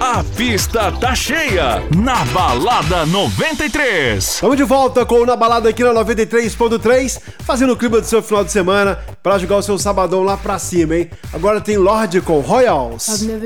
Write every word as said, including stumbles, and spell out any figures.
A pista tá cheia na Balada noventa e três. Estamos de volta com o Na Balada aqui na noventa e três ponto três, fazendo o clima do seu final de semana para jogar o seu sabadão lá pra cima, hein? Agora tem Lorde com Royals.